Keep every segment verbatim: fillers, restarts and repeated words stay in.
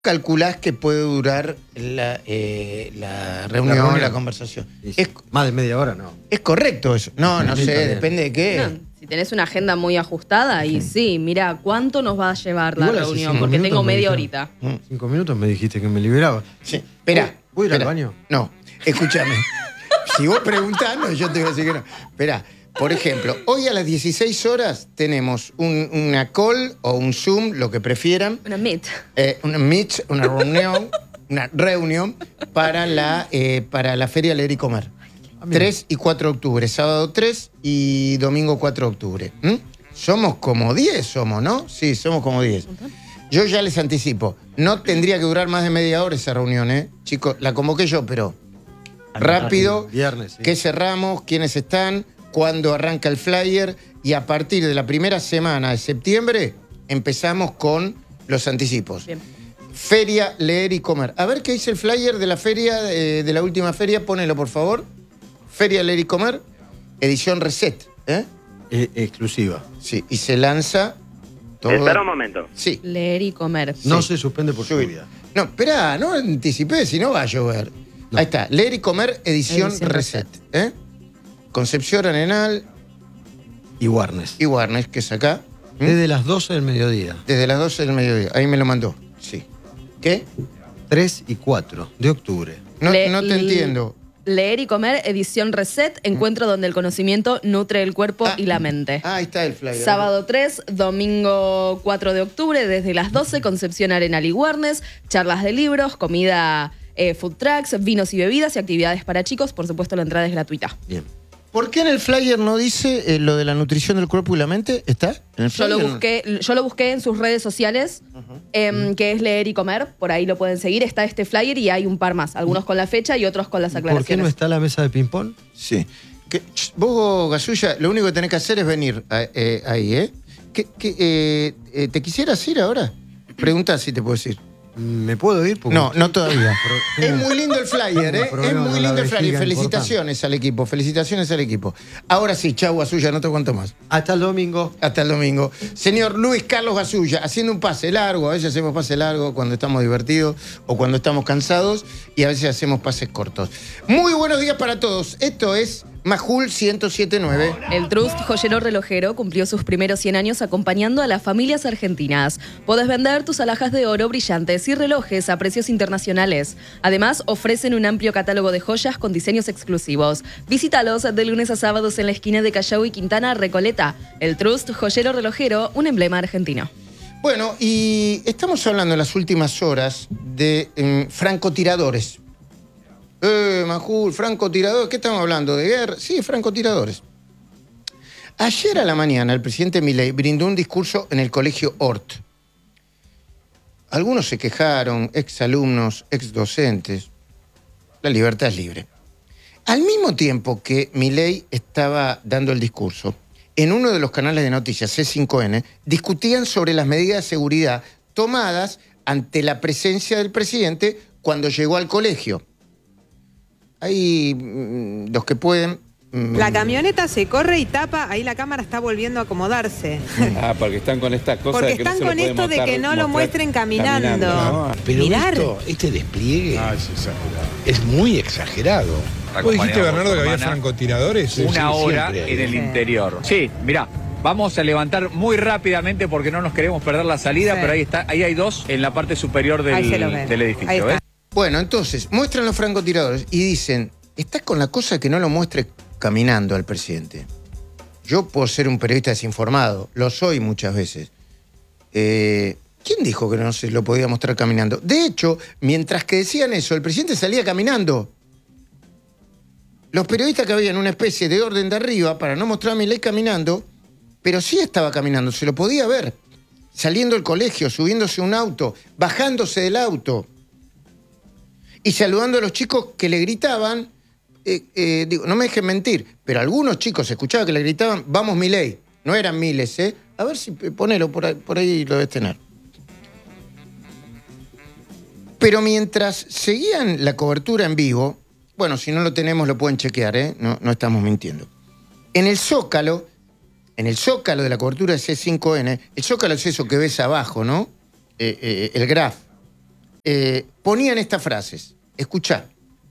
calculás que puede durar la, eh, la reunión, la, reunión. la conversación? Sí, es, más de media hora, no. ¿Es correcto eso? No, no sé, depende de qué. No, si tenés una agenda muy ajustada, y sí, sí mira, ¿cuánto nos va a llevar la Igual reunión? Porque tengo media horita. Cinco minutos me dijiste que me liberaba. Sí, espera. ¿Voy a ir espera. al baño? No, escúchame. Si vos preguntás, no, yo te voy a decir que no. Espera. Por ejemplo, hoy a las dieciséis horas tenemos un, una call o un Zoom, lo que prefieran. Una meet. Eh, una meet, una reunión, una reunión para la, eh, para la Feria Leer y Comer. Ah, tres y cuatro de octubre, sábado tres y domingo cuatro de octubre. ¿Mm? Somos como diez, somos, ¿no? Sí, somos como diez. Yo ya les anticipo, no tendría que durar más de media hora esa reunión, ¿eh? Chicos, la convoqué yo, pero rápido. Viernes, sí. ¿Qué cerramos? ¿Quiénes están? Cuando arranca el flyer, y a partir de la primera semana de septiembre empezamos con los anticipos. Bien. Feria Leer y Comer. A ver qué dice el flyer de la feria, eh, de la última feria, ponelo por favor. Feria Leer y Comer, edición Reset. ¿eh? Eh, exclusiva. Sí, y se lanza todo. Espera un momento. Sí. Leer y comer. No Sí. se suspende por Lluvia. lluvia. No, espera, no anticipé, si no va a llover. No. Ahí está, Leer y Comer, edición, Edición Reset. ¿eh? Concepción Arenal Y Warnes. y Warnes, que es acá. ¿Mm? Desde las doce del mediodía. Desde las doce del mediodía. Ahí me lo mandó. Sí. ¿Qué? tres y cuatro de octubre. No, Le- no te l- entiendo. Leer y comer, edición Reset, encuentro donde el conocimiento nutre el cuerpo Ah. y la mente. Ah, ahí está el flyer. Sábado tres, domingo cuatro de octubre, desde las doce, Concepción Arenal y Warnes, charlas de libros, comida, eh, food trucks, vinos y bebidas y actividades para chicos. Por supuesto, la entrada es gratuita. Bien. ¿Por qué en el flyer no dice eh, lo de la nutrición del cuerpo y la mente? ¿Está? ¿En el Yo lo flyer? busqué, yo lo busqué en sus redes sociales, em, que es Leer y Comer, por ahí lo pueden seguir. Está este flyer y hay un par más, algunos con la fecha y otros con las ¿Por qué aclaraciones. no está la mesa de ping-pong? Sí. Que, ch, vos, Gasulla, lo único que tenés que hacer es venir a- eh, ahí, ¿eh? ¿Qué, qué, eh, eh, ¿Te quisieras ir ahora? Pregunta si te puedo decir. ¿Me puedo ir? Porque No, no todavía. Pero- Es muy lindo el flyer, ¿eh? Es problema muy con la lindo el flyer. vejiga Felicitaciones al equipo, felicitaciones al equipo. Ahora sí, chau, Gasulla, no te cuento más. Hasta el domingo. Hasta el domingo. Señor Luis Carlos Gasulla, haciendo un pase largo, a veces hacemos pase largo cuando estamos divertidos o cuando estamos cansados, y a veces hacemos pases cortos. Muy buenos días para todos. Esto es Majul ciento siete punto nueve. El Trust Joyero Relojero cumplió sus primeros cien años acompañando a las familias argentinas. Podés vender tus alhajas de oro, brillantes y relojes a precios internacionales. Además, ofrecen un amplio catálogo de joyas con diseños exclusivos. Visítalos de lunes a sábados en la esquina de Callao y Quintana, Recoleta. El Trust Joyero Relojero, un emblema argentino. Bueno, y estamos hablando en las últimas horas de eh, francotiradores. Eh, Majul, francotiradores, ¿qué estamos hablando? ¿De guerra? Sí, francotiradores. Ayer a la mañana el presidente Milei brindó un discurso en el colegio Hort. Algunos se quejaron, exalumnos, exdocentes. La libertad es libre. Al mismo tiempo que Milei estaba dando el discurso, en uno de los canales de noticias, C cinco N, discutían sobre las medidas de seguridad tomadas ante la presencia del presidente cuando llegó al colegio. Hay mm, los que pueden... mm, La camioneta se corre y tapa, ahí la cámara está volviendo a acomodarse. Ah, porque están con estas cosas Porque de que no están se lo con puede esto de mostrar- que no lo mostrar muestren caminando. ¿no? Pero Mirar. esto, este despliegue Ah, es exagerado. es muy exagerado. ¿Vos dijiste, Bernardo, que había francotiradores? Sí, Una sí, hora siempre hay. en el Sí. interior. Sí, mirá, vamos a levantar muy rápidamente porque no nos queremos perder la salida, Sí. pero ahí está, ahí hay dos en la parte superior del, Ahí se los ven. del Ahí edificio, está. ¿ves? Bueno, entonces, muestran los francotiradores y dicen, está con la cosa que no lo muestre caminando al presidente. Yo puedo ser un periodista desinformado, lo soy muchas veces. Eh, ¿Quién dijo que no se lo podía mostrar caminando? De hecho, mientras que decían eso, el presidente salía caminando. Los periodistas que habían una especie de orden de arriba para no mostrar a Milei caminando, pero sí estaba caminando, se lo podía ver. Saliendo del colegio, subiéndose a un auto, bajándose del auto y saludando a los chicos que le gritaban, eh, eh, digo, no me dejen mentir, pero algunos chicos escuchaba que le gritaban, vamos Milei, no eran miles, ¿eh? A ver si ponelo, por ahí, por ahí lo debes tener. Pero mientras seguían la cobertura en vivo, bueno, si no lo tenemos lo pueden chequear, ¿eh? No, no estamos mintiendo. En el Zócalo, en el Zócalo de la cobertura de C cinco N, el Zócalo es eso que ves abajo, ¿no? Eh, eh, el graph. eh, ponían estas frases. Escuchá.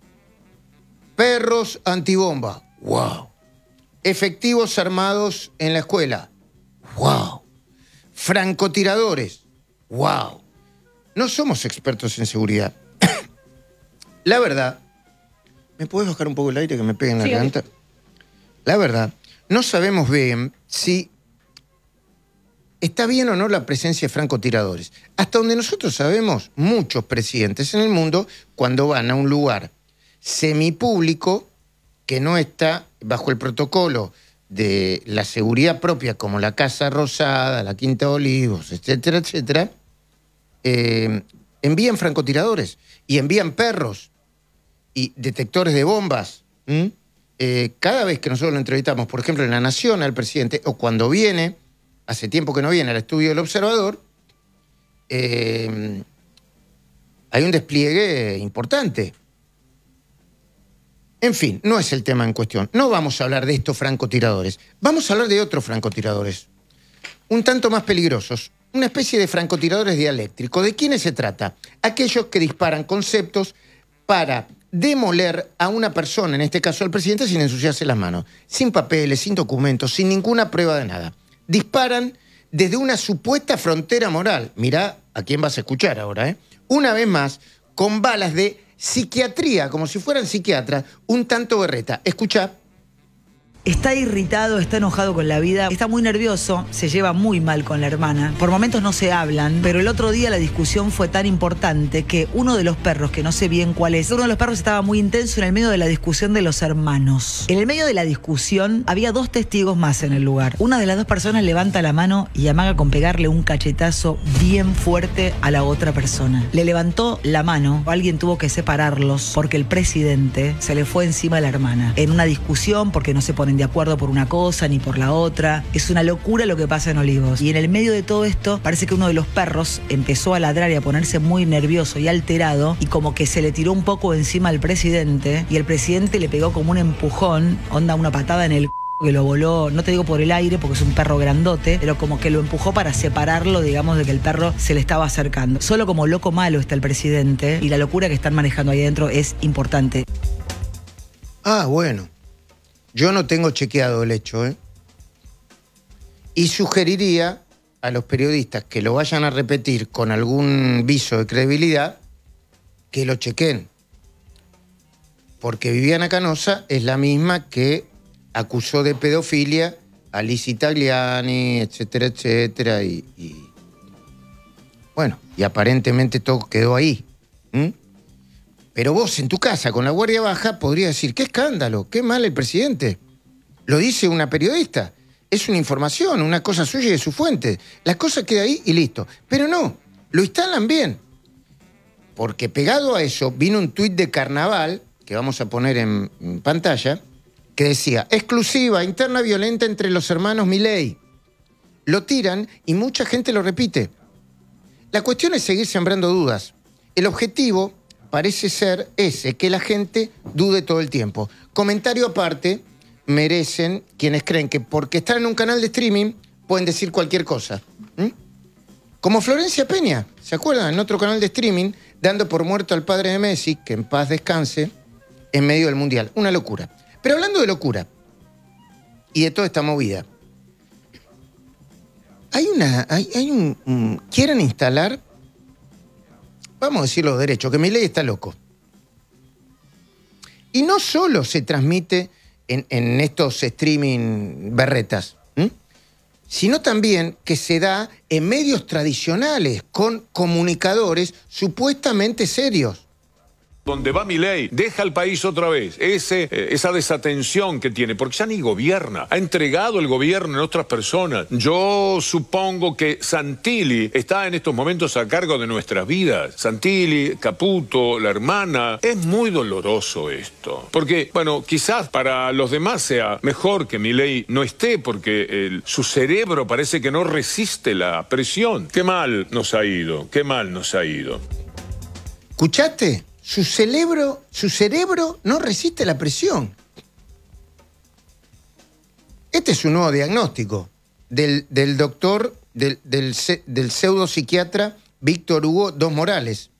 Perros antibomba. ¡Wow! Efectivos armados en la escuela. ¡Wow! Francotiradores. ¡Wow! No somos expertos en seguridad. La verdad, ¿me puedes bajar un poco el aire que me pegue en la sí, garganta? La verdad, no sabemos bien si está bien o no la presencia de francotiradores. Hasta donde nosotros sabemos, muchos presidentes en el mundo, cuando van a un lugar semipúblico que no está bajo el protocolo de la seguridad propia, como la Casa Rosada, la Quinta de Olivos, etcétera, etcétera, eh, envían francotiradores y envían perros y detectores de bombas. ¿Mm? Eh, cada vez que nosotros lo entrevistamos, por ejemplo, en La Nación al presidente, o cuando viene, hace tiempo que no viene al estudio del Observador, eh, hay un despliegue importante. En fin, no es el tema en cuestión. No vamos a hablar de estos francotiradores. Vamos a hablar de otros francotiradores, un tanto más peligrosos. Una especie de francotiradores dialéctricos. ¿De quiénes se trata? Aquellos que disparan conceptos para demoler a una persona, en este caso al presidente, sin ensuciarse las manos, sin papeles, sin documentos, sin ninguna prueba de nada. Disparan desde una supuesta frontera moral. Mirá a quién vas a escuchar ahora, ¿eh? Una vez más, con balas de psiquiatría, como si fueran psiquiatras, un tanto berreta. Escuchá. Está irritado, está enojado con la vida, está muy nervioso, se lleva muy mal con la hermana. Por momentos no se hablan, pero el otro día la discusión fue tan importante que uno de los perros, que no sé bien cuál es, uno de los perros estaba muy intenso en el medio de la discusión de los hermanos. En el medio de la discusión había dos testigos más en el lugar. Una de las dos personas levanta la mano y amaga con pegarle un cachetazo bien fuerte a la otra persona. Le levantó la mano, alguien tuvo que separarlos porque el presidente se le fue encima a la hermana. En una discusión porque no se ponen de acuerdo por una cosa ni por la otra. Es una locura lo que pasa en Olivos. Y en el medio de todo esto, parece que uno de los perros empezó a ladrar y a ponerse muy nervioso y alterado, y como que se le tiró un poco encima al presidente, y el presidente le pegó como un empujón, onda una patada en el c***, que lo voló, no te digo por el aire porque es un perro grandote, pero como que lo empujó para separarlo, digamos, de que el perro se le estaba acercando. Solo como loco malo está el presidente, y la locura que están manejando ahí adentro es importante. Ah, bueno. Yo no tengo chequeado el hecho, ¿eh? Y sugeriría a los periodistas que lo vayan a repetir con algún viso de credibilidad, que lo chequen. Porque Viviana Canosa es la misma que acusó de pedofilia a Lizzy Tagliani, etcétera, etcétera. Y, y bueno, y aparentemente todo quedó ahí. ¿Mm? Pero vos en tu casa con la guardia baja podrías decir, qué escándalo, qué mal el presidente. Lo dice una periodista. Es una información, una cosa suya y de su fuente. La cosa queda ahí y listo. Pero no, lo instalan bien. Porque pegado a eso vino un tuit de Carnaval, que vamos a poner en, en pantalla, que decía, exclusiva, interna violenta entre los hermanos Milei. Lo tiran y mucha gente lo repite. La cuestión es seguir sembrando dudas. El objetivo parece ser ese, que la gente dude todo el tiempo. Comentario aparte, merecen quienes creen que porque están en un canal de streaming pueden decir cualquier cosa. ¿Mm? Como Florencia Peña, ¿se acuerdan? En otro canal de streaming, dando por muerto al padre de Messi, que en paz descanse, en medio del Mundial. Una locura. Pero hablando de locura y de toda esta movida, hay una, hay, hay un, un, quieren instalar, vamos a decirlo derecho, que Milei está loco. Y no solo se transmite en, en estos streaming berretas, ¿m? sino también que se da en medios tradicionales con comunicadores supuestamente serios. Donde va Milei, deja el país otra vez, ese, eh, esa desatención que tiene, porque ya ni gobierna, ha entregado el gobierno en otras personas. Yo supongo que Santilli está en estos momentos a cargo de nuestras vidas. Santilli, Caputo, la hermana, es muy doloroso esto, porque, bueno, quizás para los demás sea mejor que Milei no esté, porque el, su cerebro parece que no resiste la presión. Qué mal nos ha ido, qué mal nos ha ido. ¿Escuchaste? Su cerebro, su cerebro no resiste la presión. Este es un nuevo diagnóstico del, del doctor, del, del, del pseudopsiquiatra Víctor Hugo Dos Morales.